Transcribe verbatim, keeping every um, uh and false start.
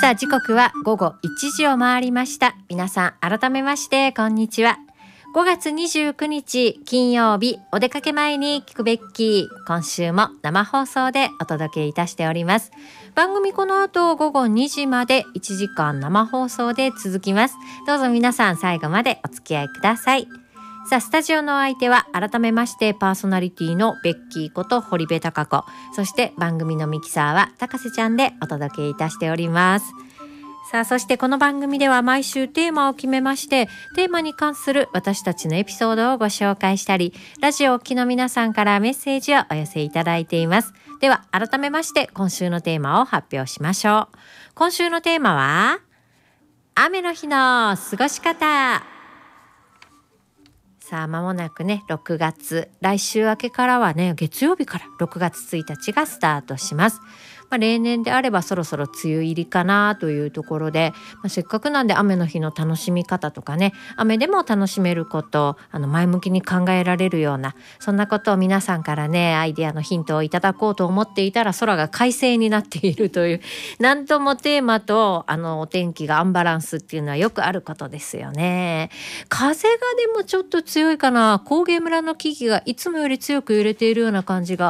さあ時刻は午後いちじを回りました。皆さん改めましてこんにちは。ごがつにじゅうくにち金曜日、お出かけ前に聞くべき、今週も生放送でお届けいたしております。番組この後午後にじまでいちじかん生放送で続きます。どうぞ皆さん最後までお付き合いください。さあスタジオのお相手は改めましてパーソナリティのベッキーこと堀部貴子、そして番組のミキサーは高瀬ちゃんでお届けいたしております。さあそしてこの番組では毎週テーマを決めまして、テーマに関する私たちのエピソードをご紹介したり、ラジオをお聞きの皆さんからメッセージをお寄せいただいています。では改めまして今週のテーマを発表しましょう。今週のテーマは雨の日の過ごし方。さあ間もなくねろくがつ、来週明けからはね月曜日からろくがつついたちがスタートします。まあ、例年であればそろそろ梅雨入りかなというところで、まあ、せっかくなんで雨の日の楽しみ方とかね、雨でも楽しめること、あの前向きに考えられるようなそんなことを皆さんからねアイデアのヒントをいただこうと思っていたら、空が快晴になっているという、なんともテーマとあのお天気がアンバランスっていうのはよくあることですよね。風がでもちょっと強いかな。高原村の木々がいつもより強く揺れているような感じが